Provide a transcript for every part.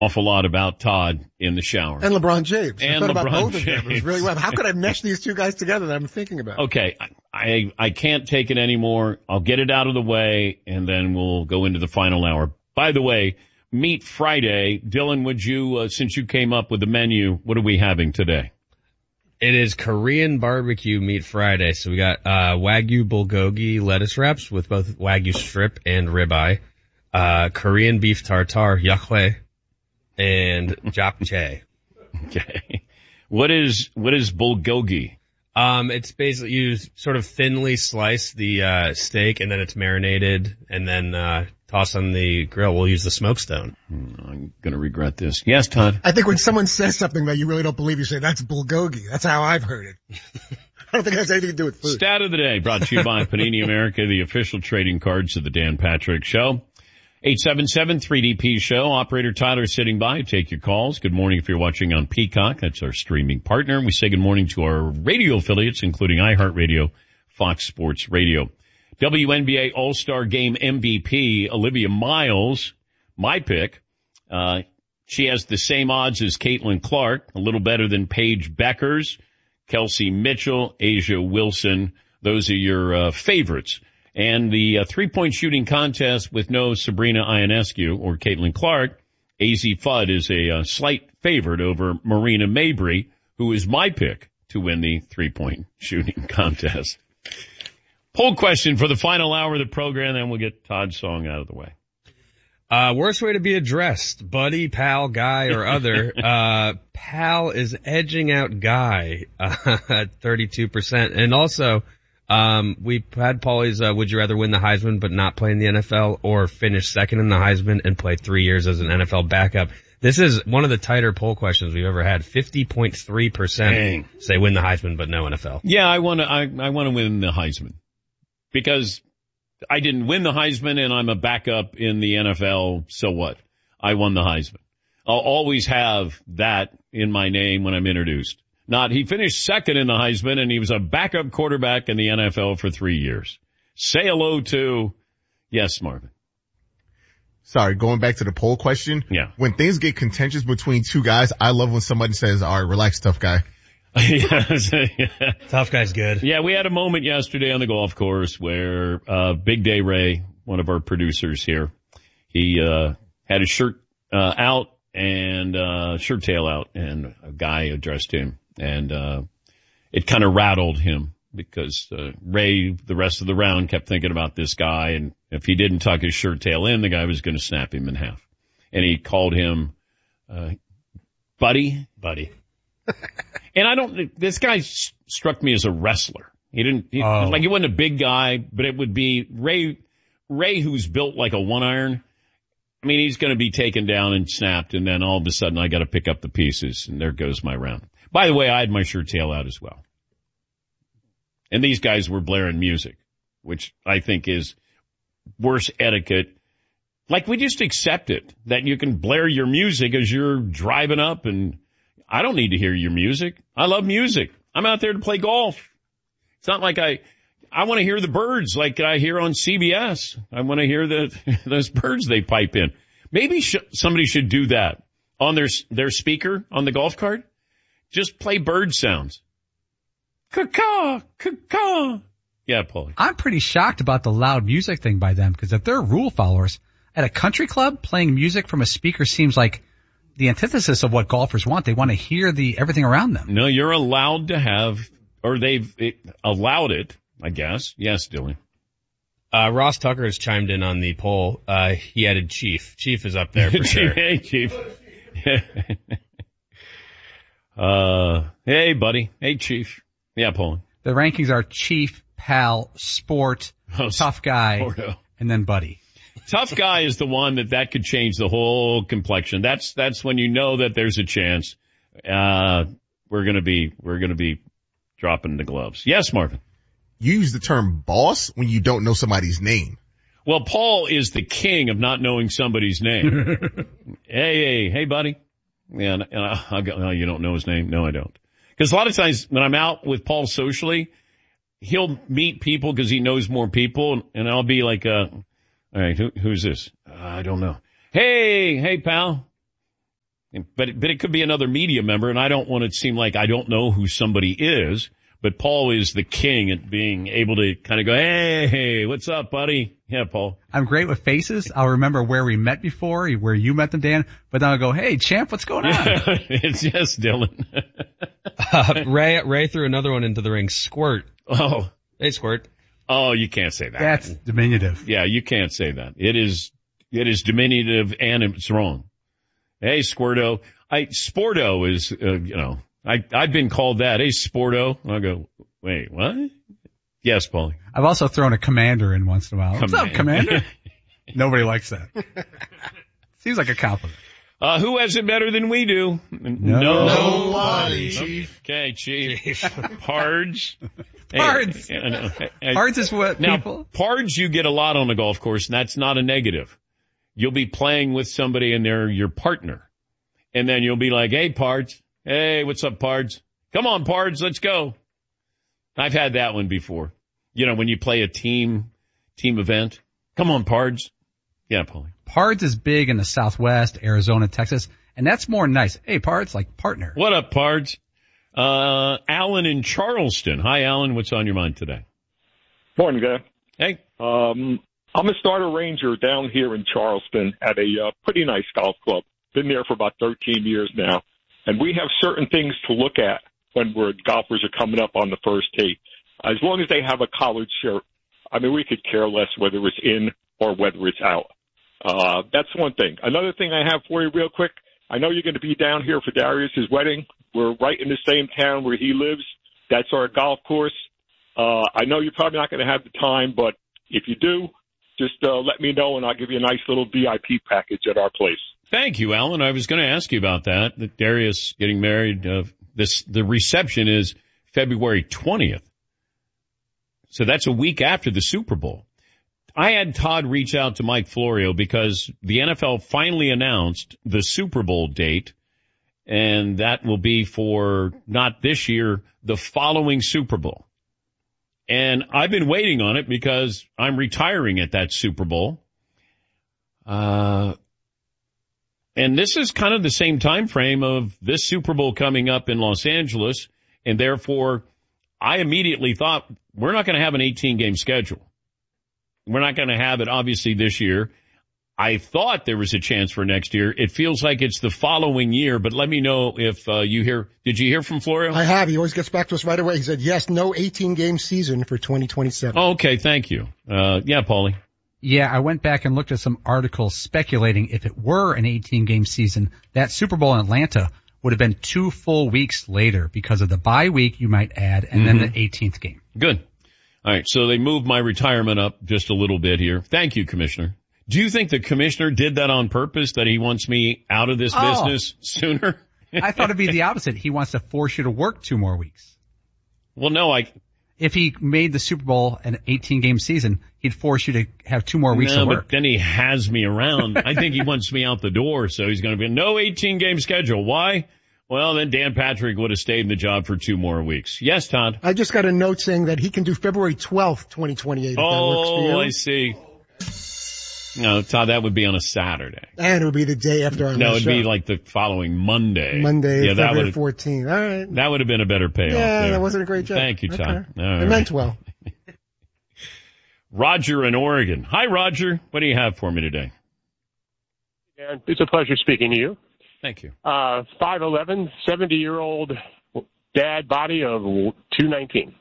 awful lot about Todd in the shower. And LeBron James. And I thought LeBron about both James. of them. It was really well. How could I mesh these two guys together that I'm thinking about? Okay, I can't take it anymore. I'll get it out of the way, and then we'll go into the final hour. By the way, Meat Friday. Dylan, would you, since you came up with the menu, what are we having today? It is Korean barbecue meat Friday. So we got Wagyu bulgogi lettuce wraps with both Wagyu strip and ribeye, Korean beef tartare yakhae, and japchae. Okay. What is bulgogi? It's basically you sort of thinly slice the steak and then it's marinated and then toss on the grill. We'll use the smokestone. I'm going to regret this. Yes, Todd? I think when someone says something that you really don't believe, you say, that's bulgogi. That's how I've heard it. I don't think it has anything to do with food. Stat of the day brought to you by Panini America, the official trading cards of the Dan Patrick Show. 877-3DP Show. Operator Tyler sitting by. Take your calls. Good morning if you're watching on Peacock. That's our streaming partner. We say good morning to our radio affiliates, including iHeartRadio, Fox Sports Radio. WNBA All-Star Game MVP, Olivia Miles, my pick. She has the same odds as Caitlin Clark, a little better than Paige Beckers, Kelsey Mitchell, Asia Wilson. Those are your favorites. And the three-point shooting contest with no Sabrina Ionescu or Caitlin Clark, AZ Fudd is a slight favorite over Marina Mabrey, who is my pick to win the three-point shooting contest. Poll question for the final hour of the program, then we'll get Todd's song out of the way. Worst way to be addressed, buddy, pal, guy, or other. Pal is edging out guy at 32%. And also, we had Paulie's would you rather win the Heisman but not play in the NFL or finish second in the Heisman and play 3 years as an NFL backup? This is one of the tighter poll questions we've ever had. 50.3% say win the Heisman but no NFL. Yeah, I want to win the Heisman. Because I didn't win the Heisman and I'm a backup in the NFL, so what? I won the Heisman. I'll always have that in my name when I'm introduced. Not he finished second in the Heisman and he was a backup quarterback in the NFL for 3 years. Say hello to, yes, Marvin. Sorry, going back to the poll question. Yeah. When things get contentious between two guys, I love when somebody says, all right, relax, tough guy. Tough guy's good. Yeah, we had a moment yesterday on the golf course where Big Day Ray, one of our producers here, he had his shirt out and shirt tail out, and a guy addressed him, and it kind of rattled him because Ray, the rest of the round, kept thinking about this guy, and if he didn't tuck his shirt tail in, the guy was going to snap him in half. And he called him Buddy. And this guy struck me as a wrestler. He wasn't a big guy, but it would be Ray who's built like a one iron. I mean, he's going to be taken down and snapped, and then all of a sudden I got to pick up the pieces, and there goes my round. By the way, I had my shirt tail out as well. And these guys were blaring music, which I think is worse etiquette. Like, we just accept it, that you can blare your music as you're driving up, and I don't need to hear your music. I love music. I'm out there to play golf. It's not like I want to hear the birds like I hear on CBS. I want to hear those birds they pipe in. Maybe somebody should do that on their speaker on the golf cart. Just play bird sounds. Caw-caw, caw-caw. Yeah, Paulie. I'm pretty shocked about the loud music thing by them, because if they're rule followers, at a country club, playing music from a speaker seems like the antithesis of what golfers want. They want to hear everything around them. No, you're allowed to have, or they've allowed it, I guess. Yes, Dylan. Ross Tucker has chimed in on the poll. He added Chief. Chief is up there for sure. Hey, Chief. Hey, buddy. Hey, Chief. Yeah, Paul. The rankings are Chief, Pal, Sport, Tough Guy, and then Buddy. Tough Guy is the one that could change the whole complexion. That's when you know that there's a chance. We're gonna be dropping the gloves. Yes, Marvin. You use the term boss when you don't know somebody's name. Well, Paul is the king of not knowing somebody's name. Hey, buddy. Yeah, I'll go, you don't know his name? No, I don't. Because a lot of times when I'm out with Paul socially, he'll meet people because he knows more people, and I'll be like, all right, who's this? I don't know. Hey, pal. But it could be another media member, and I don't want it to seem like I don't know who somebody is. But Paul is the king at being able to kind of go, hey, what's up, buddy? Yeah, Paul. I'm great with faces. I'll remember where we met before, where you met them, Dan. But then I'll go, hey, champ, what's going on? It's yes, Dylan. Ray threw another one into the ring. Squirt. Oh. Hey, Squirt. Oh, you can't say that. That's diminutive. Yeah, you can't say that. It is diminutive and it's wrong. Hey, Squirto. Sporto is, I've been called that. Hey, Sporto. I'll go, wait, what? Yes, Paulie. I've also thrown a commander in once in a while. What's up, commander? Nobody likes that. Seems like a compliment. Who has it better than we do? Nobody, Chief. Okay, Chief. Pards. Pards. Pards is what now, people. Pards you get a lot on the golf course, and that's not a negative. You'll be playing with somebody and they're your partner. And then you'll be like, hey, Pards. Hey, what's up, Pards? Come on, Pards, let's go. I've had that one before. You know, when you play a team event. Come on, Pards. Yeah, Paulie. Pards is big in the Southwest, Arizona, Texas, and that's more nice. Hey, Pards, like partner. What up, Pards? Alan in Charleston. Hi, Alan. What's on your mind today? Morning, guy. Hey. I'm a starter ranger down here in Charleston at a pretty nice golf club. Been there for about 13 years now. And we have certain things to look at when golfers are coming up on the first tee. As long as they have a collared shirt, I mean, we could care less whether it's in or whether it's out. That's one thing. Another thing I have for you real quick, I know you're going to be down here for Darius's wedding. We're right in the same town where he lives. That's our golf course. I know you're probably not going to have the time, but if you do, just let me know and I'll give you a nice little VIP package at our place. Thank you, Alan. I was going to ask you about that Darius getting married. The reception is February 20th. So that's a week after the Super Bowl. I had Todd reach out to Mike Florio because the NFL finally announced the Super Bowl date, and that will be for not this year, the following Super Bowl. And I've been waiting on it because I'm retiring at that Super Bowl. And this is kind of the same time frame of this Super Bowl coming up in Los Angeles, and therefore I immediately thought we're not going to have an 18-game schedule. We're not going to have it, obviously, this year. I thought there was a chance for next year. It feels like it's the following year, but let me know if you hear. Did you hear from Florio? I have. He always gets back to us right away. He said, yes, no 18-game season for 2027. Oh, okay, thank you. Yeah, Paulie. Yeah, I went back and looked at some articles speculating if it were an 18-game season, that Super Bowl in Atlanta would have been 2 full weeks later because of the bye week, you might add, and then the 18th game. Good. All right, so they moved my retirement up just a little bit here. Thank you, Commissioner. Do you think the Commissioner did that on purpose, that he wants me out of this business sooner? I thought it'd be the opposite. He wants to force you to work 2 more weeks. Well, no, If he made the Super Bowl an 18-game season, he'd force you to have 2 more weeks of work. But then he has me around. I think he wants me out the door, so he's going to be no 18-game schedule. Why? Well, then Dan Patrick would have stayed in the job for 2 more weeks. Yes, Todd? I just got a note saying that he can do February 12th, 2028, if that works for you. Oh, I see. No, Todd, that would be on a Saturday. And it would be the day after our No, it'd show. be like the following Monday. Monday, February 14th. All right. That would have been a better payoff. Yeah, there. that wasn't a great job. Thank you, Todd. Okay. All It right. meant well. Roger in Oregon. Hi, Roger. What do you have for me today? And it's a pleasure speaking to you. Thank you. 5'11", 70-year-old dad body of 219.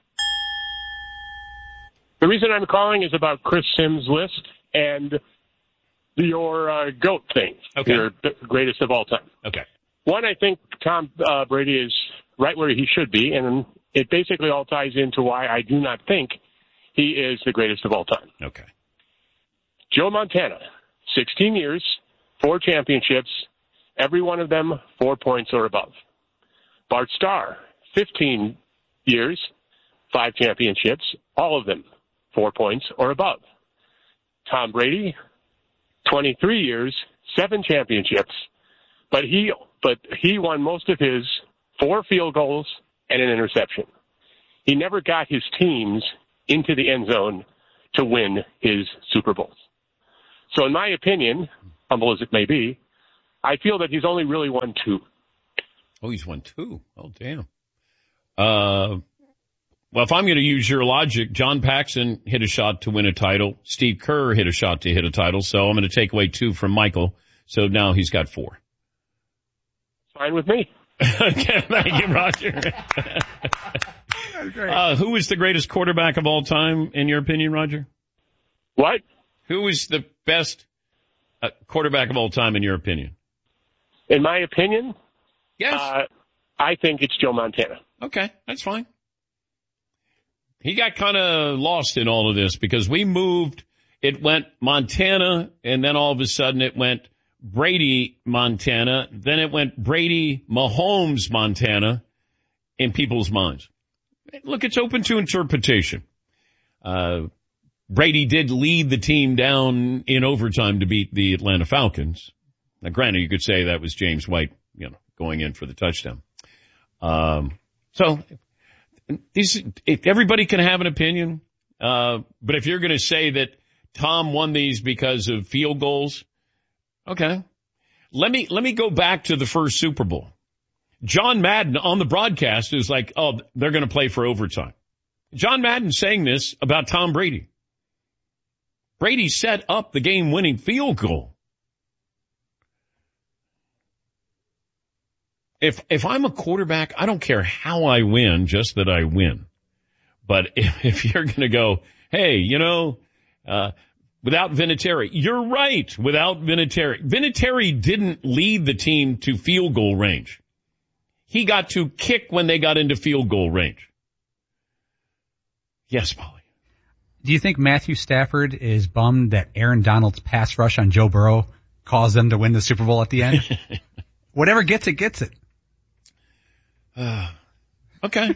The reason I'm calling is about Chris Sims' list and your GOAT thing, Okay. your greatest of all time. Okay. One, I think Tom Brady is right where he should be, and it basically all ties into why I do not think he is the greatest of all time. Okay. Joe Montana, 16 years, 4 championships, every one of them 4 points or above. Bart Starr, 15 years, 5 championships, all of them 4 points or above. Tom Brady, 23 years, 7 championships, but he won most of his 4 field goals and an interception. He never got his teams into the end zone to win his Super Bowls. So in my opinion, humble as it may be, I feel that he's only really won 2. Oh, he's won 2. Oh, damn. Well, if I'm going to use your logic, John Paxson hit a shot to win a title. Steve Kerr hit a shot to hit a title. So I'm going to take away 2 from Michael. So now he's got 4. Fine with me. Okay, thank you, Roger. Who is the greatest quarterback of all time, in your opinion, Roger? What? Who is the best quarterback of all time, in your opinion? In my opinion? Yes. I think it's Joe Montana. Okay, that's fine. He got kind of lost in all of this because we moved. It went Montana, and then all of a sudden it went Brady, Montana. Then it went Brady, Mahomes, Montana in people's minds. Look, it's open to interpretation. Brady did lead the team down in overtime to beat the Atlanta Falcons. Now, granted, you could say that was James White, going in for the touchdown. So if everybody can have an opinion. But if you're going to say that Tom won these because of field goals, okay. Let me go back to the first Super Bowl. John Madden on the broadcast is like, oh, they're going to play for overtime. John Madden saying this about Tom Brady. Brady set up the game-winning field goal. If I'm a quarterback, I don't care how I win, just that I win. But if you're going to go, hey, without Vinatieri, you're right, without Vinatieri. Vinatieri didn't lead the team to field goal range. He got to kick when they got into field goal range. Yes, Molly. Do you think Matthew Stafford is bummed that Aaron Donald's pass rush on Joe Burrow caused them to win the Super Bowl at the end? Whatever gets it, gets it. Okay.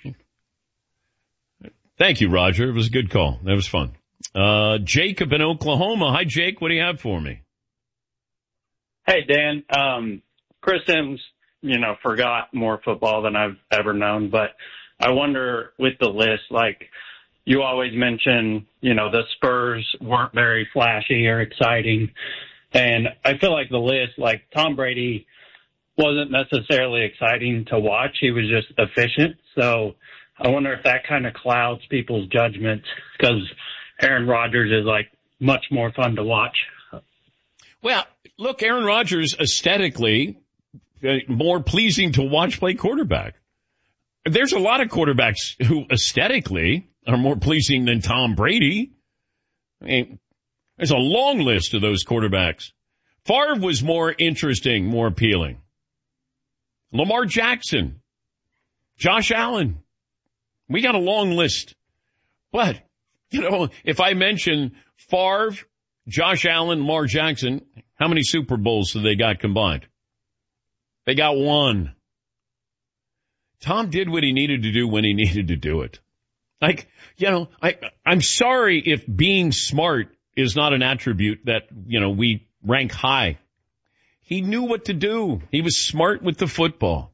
Thank you, Roger. It was a good call. That was fun. Jacob in Oklahoma. Hi, Jake. What do you have for me? Hey, Dan. Chris Sims, forgot more football than I've ever known, but I wonder with the list, like you always mention, the Spurs weren't very flashy or exciting. And I feel like the list, like Tom Brady wasn't necessarily exciting to watch. He was just efficient. So I wonder if that kind of clouds people's judgment because Aaron Rodgers is like much more fun to watch. Well, look, Aaron Rodgers aesthetically more pleasing to watch play quarterback. There's a lot of quarterbacks who aesthetically are more pleasing than Tom Brady. I mean, there's a long list of those quarterbacks. Favre was more interesting, more appealing. Lamar Jackson, Josh Allen. We got a long list. But, if I mention Favre, Josh Allen, Lamar Jackson, how many Super Bowls do they got combined? They got 1. Tom did what he needed to do when he needed to do it. Like, I'm sorry if being smart is not an attribute that, we rank high. He knew what to do. He was smart with the football.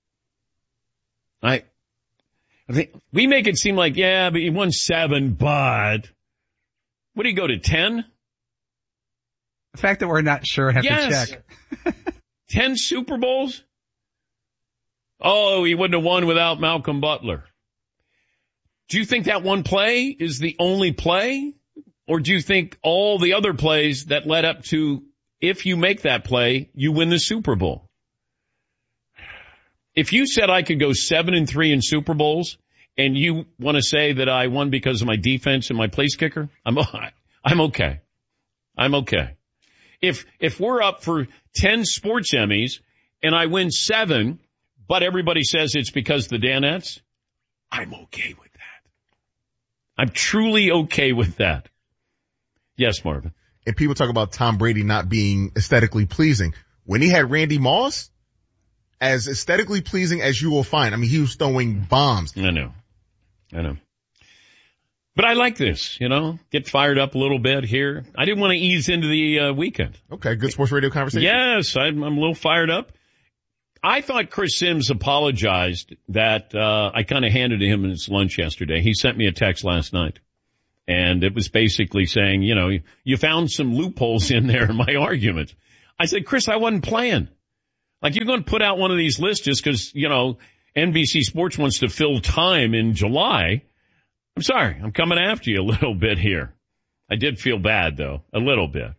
I think we make it seem like, yeah, but he won 7, but what did he go to 10? The fact that we're not sure, have to check. 10 Super Bowls? Oh, he wouldn't have won without Malcolm Butler. Do you think that one play is the only play? Or do you think all the other plays that led up to, if you make that play, you win the Super Bowl? If you said I could go 7-3 in Super Bowls and you want to say that I won because of my defense and my place kicker, I'm okay. I'm okay. If we're up for 10 sports Emmys and I win 7, but everybody says it's because of the Danettes, I'm okay with that. I'm truly okay with that. Yes, Marvin. And people talk about Tom Brady not being aesthetically pleasing. When he had Randy Moss, as aesthetically pleasing as you will find. I mean, he was throwing bombs. I know. But I like this, get fired up a little bit here. I didn't want to ease into the weekend. Okay, good sports radio conversation. Yes, I'm a little fired up. I thought Chris Sims apologized that I kind of handed him his lunch yesterday. He sent me a text last night. And it was basically saying, you found some loopholes in there in my argument. I said, Chris, I wasn't playing. Like, you're going to put out one of these lists just because, NBC Sports wants to fill time in July. I'm sorry. I'm coming after you a little bit here. I did feel bad, though. A little bit.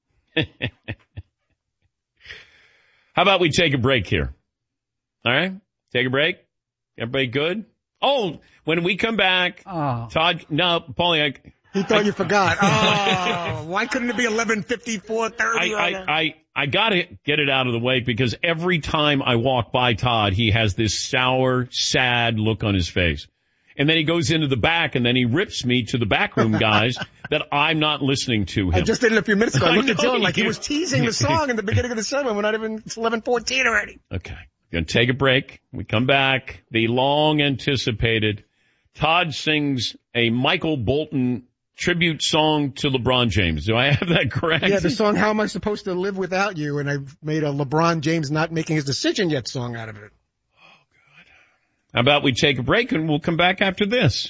How about we take a break here? All right? Take a break? Everybody good? Oh, when we come back, Todd, no, Paulie, he thought you forgot. Oh, why couldn't it be 11:54:30? I gotta get it out of the way because every time I walk by Todd, he has this sour, sad look on his face. And then he goes into the back and then he rips me to the backroom guys that I'm not listening to him. I just did it a few minutes ago. I looked at Dylan like he was teasing the song in the beginning of the segment. We're not even, it's 11:14 already. Okay. Gonna take a break. We come back. The long anticipated Todd sings a Michael Bolton tribute song to LeBron James. Do I have that correct? Yeah, the song How Am I Supposed to Live Without You? And I've made a LeBron James not making his decision yet song out of it. Oh, God. How about we take a break and we'll come back after this?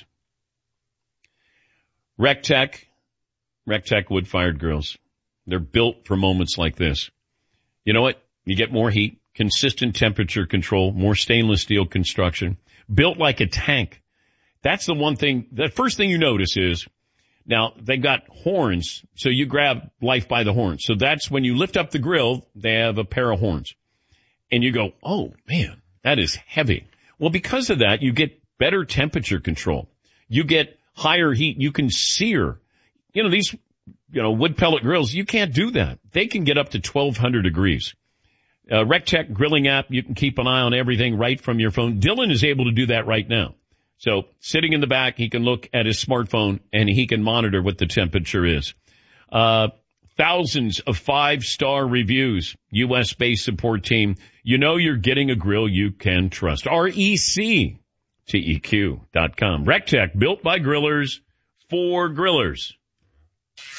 Rectech wood-fired grills. They're built for moments like this. You know what? You get more heat, consistent temperature control, more stainless steel construction, built like a tank. That's the one thing, the first thing you notice is, now, they've got horns, so you grab life by the horns. So that's when you lift up the grill, they have a pair of horns. And you go, oh, man, that is heavy. Well, because of that, you get better temperature control. You get higher heat. You can sear. These, wood pellet grills, you can't do that. They can get up to 1,200 degrees. Rectech grilling app, you can keep an eye on everything right from your phone. Dylan is able to do that right now. So sitting in the back, he can look at his smartphone and he can monitor what the temperature is. Thousands of 5-star reviews, U.S.-based support team. You know you're getting a grill you can trust. RECTEQ.com. Rectech, built by grillers for grillers.